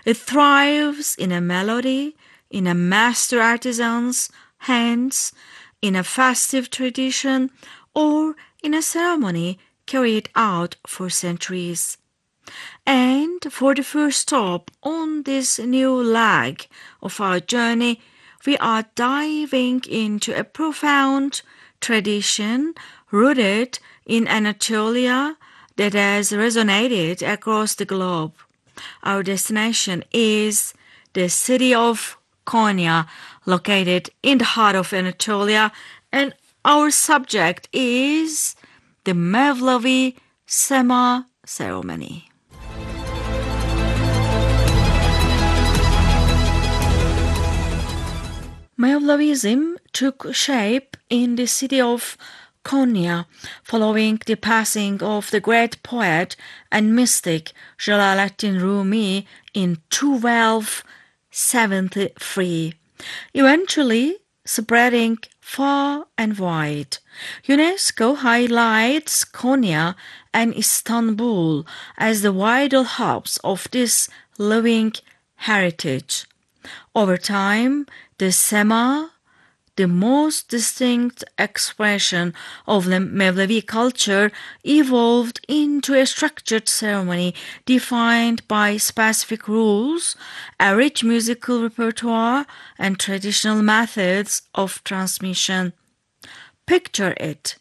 It thrives in a melody, in a master artisan's hands, in a festive tradition, or in a ceremony carried out for centuries. And for the first stop on this new leg of our journey, we are diving into a profound tradition rooted in Anatolia that has resonated across the globe. Our destination is the city of Konya, located in the heart of Anatolia, and our subject is the Mevlevi Sema ceremony. Mevlevism took shape in the city of Konya following the passing of the great poet and mystic Jalaleddin Rumi in 1273, eventually spreading far and wide. UNESCO highlights Konya and Istanbul as the vital hubs of this living heritage. Over time, the Sema, the most distinct expression of the Mevlevi culture, evolved into a structured ceremony defined by specific rules, a rich musical repertoire, and traditional methods of transmission. Picture it: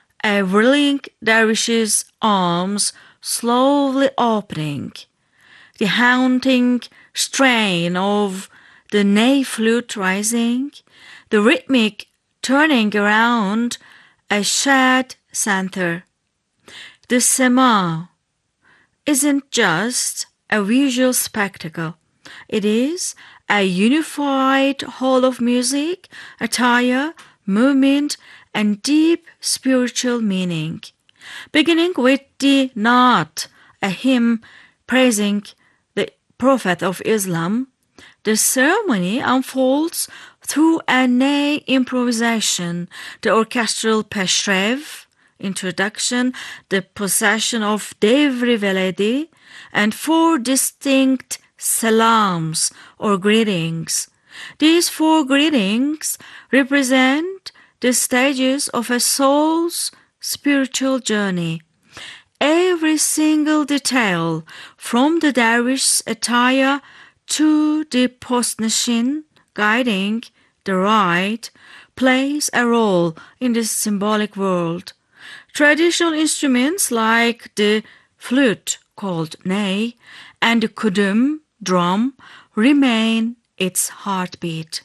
a whirling dervish's arms slowly opening, the haunting strain of the ney flute rising, the rhythmic turning around a shared center. The Sema isn't just a visual spectacle. It is a unified whole of music, attire, movement, and deep spiritual meaning. Beginning with the Naat, a hymn praising the Prophet of Islam, the ceremony unfolds through a ney improvisation, the orchestral peshrev, introduction, the procession of Devri Veledi, and 4 distinct salams or greetings. These 4 greetings represent the stages of a soul's spiritual journey. Every single detail, from the dervish's attire to the postnishin guiding the rite, plays a role in this symbolic world. Traditional instruments like the flute, called ney, and the kudum, drum, remain its heartbeat.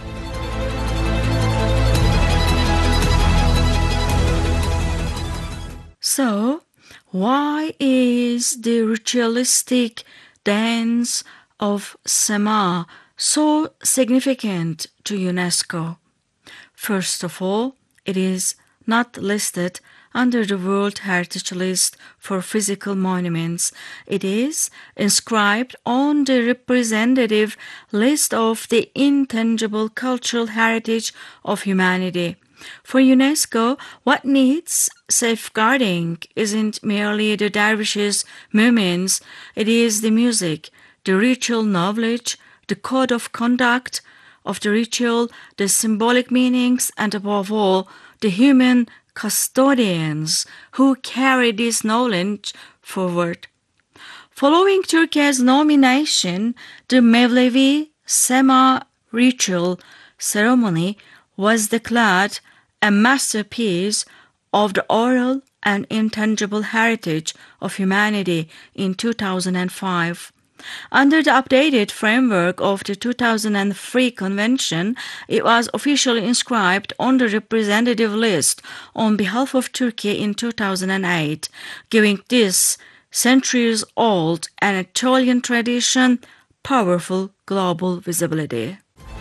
So, why is the ritualistic dance of Sema so significant to UNESCO? First of all, it is not listed under the World Heritage List for physical monuments. It is inscribed on the representative list of the intangible cultural heritage of humanity. For UNESCO, what needs safeguarding isn't merely the dervishes' movements, it is the music, the ritual knowledge, the code of conduct of the ritual, the symbolic meanings, and above all, the human custodians who carry this knowledge forward. Following Turkey's nomination, the Mevlevi Sema ritual ceremony was declared a masterpiece of the oral and intangible heritage of humanity in 2005. Under the updated framework of the 2003 Convention, it was officially inscribed on the representative list on behalf of Turkey in 2008, giving this centuries-old Anatolian tradition powerful global visibility.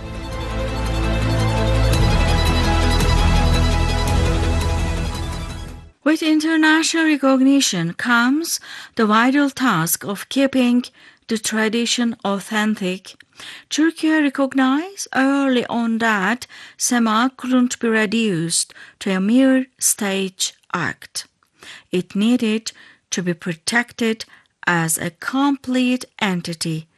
With international recognition comes the vital task of keeping the tradition authentic. Turkey recognized early on that Sema couldn't be reduced to a mere stage act. It needed to be protected as a complete entity,